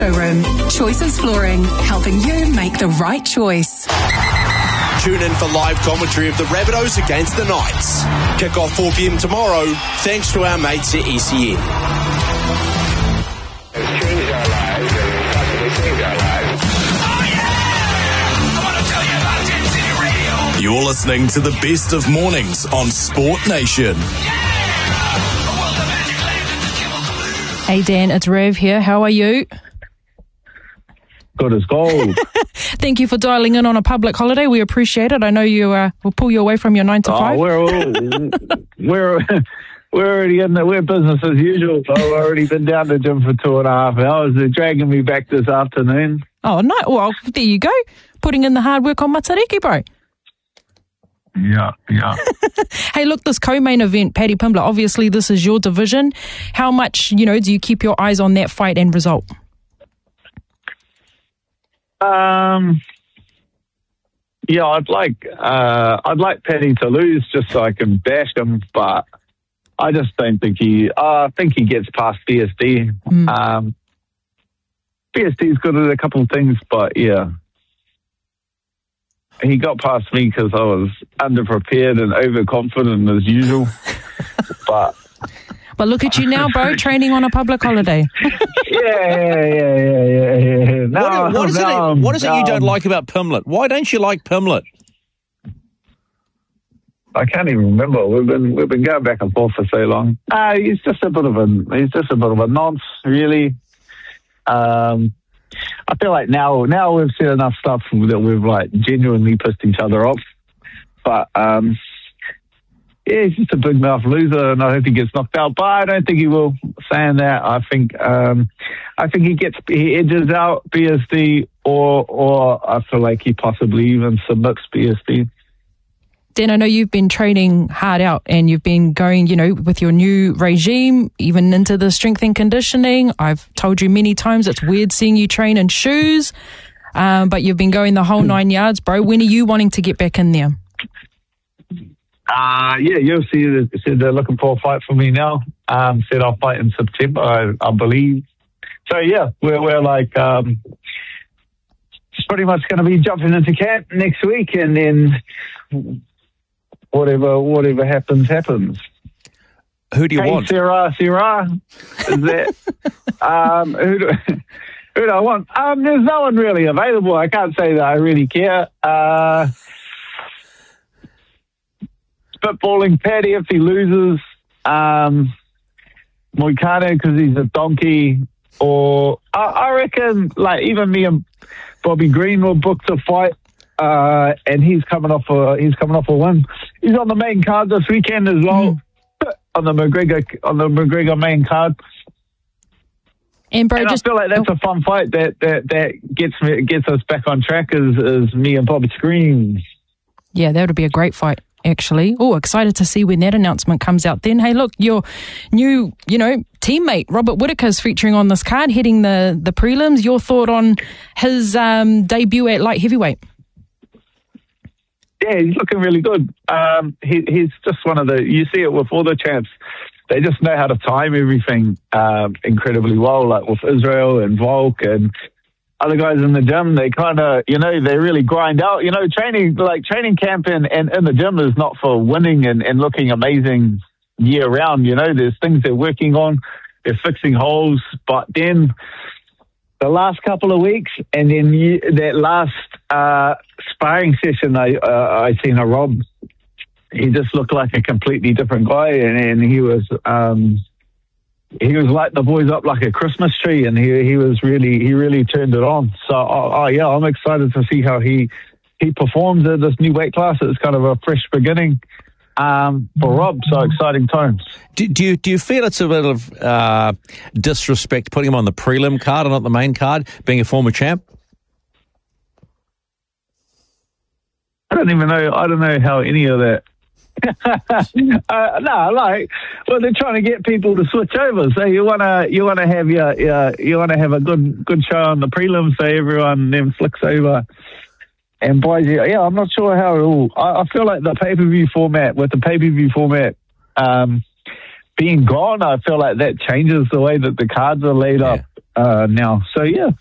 Showroom. Choices Flooring, helping you make the right choice. Tune in for live commentary of the Rabbitohs against the Knights. Kick off 4 p.m. tomorrow, thanks to our mates at SEN. You're listening to the best of mornings on Sport Nation. Hey Dan, it's Rev here. How are you? Good as gold. Thank you for dialing in on a public holiday. We appreciate it. I know you will pull you away from your 9 to 5. We're already in we're business as usual. So I've already been down to the gym for 2.5 hours. They're dragging me back this afternoon. Oh no! Well, there you go. Putting in the hard work on Matariki, bro. Yeah. Hey, look, this co-main event, Paddy Pimblett, obviously this is your division. How much, do you keep your eyes on that fight and result? Yeah, I'd like Paddy to lose just so I can bash him, but I just don't think I think he gets past BSD. BSD's good at a couple of things, but yeah. He got past me because I was underprepared and overconfident as usual. But look at you now, bro, training on a public holiday. Yeah. What is it you don't like about Pimblett? Why don't you like Pimblett? I can't even remember. We've been going back and forth for so long. He's just a bit of a nonce, really. I feel like now we've said enough stuff that we've genuinely pissed each other off. But he's just a big mouth loser, and I hope he gets knocked out. But I don't think he will. Saying that, I think he edges out BSD, or I feel like he possibly even submits BSD. Dan, I know you've been training hard out and you've been going, with your new regime, even into the strength and conditioning. I've told you many times it's weird seeing you train in shoes, but you've been going the whole 9 yards, bro. When are you wanting to get back in there? UFC said they're looking for a fight for me now. Said I'll fight in September, I believe. So, yeah, we're pretty much going to be jumping into camp next week, and then whatever happens. Who do you want? Sarah. Is that who do I want? There's no one really available. I can't say that I really care. Spitballing Paddy if he loses. Moicano because he's a donkey. Or I reckon even me and Bobby Green will book the fight. And he's coming off a win. He's on the main card this weekend as well, on the McGregor main card. And I feel like that's a fun fight that gets us back on track as me and Bobby Green. Yeah, that would be a great fight, actually. Oh, excited to see when that announcement comes out then. Hey, look, your new, teammate, Robert Whittaker's featuring on this card, heading the prelims. Your thought on his debut at light heavyweight? Yeah, he's looking really good. He's just one of you see it with all the champs. They just know how to time everything incredibly well, like with Israel and Volk and other guys in the gym. They kind of, they really grind out. Training camp and in the gym is not for winning and looking amazing year round. There's things they're working on. They're fixing holes. But then the last couple of weeks and then that last sparring session I seen a Rob, he just looked like a completely different guy, and he was lighting the boys up like a Christmas tree, and he really turned it on. So I'm excited to see how he performs at this new weight class. It's kind of a fresh beginning for Rob. So exciting times. Do you feel it's a bit of disrespect putting him on the prelim card and not the main card, being a former champ? I don't know how any of that. They're trying to get people to switch over. So you wanna have a good show on the prelims, so everyone then flicks over. And boys, I'm not sure how it all. I feel like the pay-per-view format being gone, I feel like that changes the way that the cards are laid up. now. So, yeah,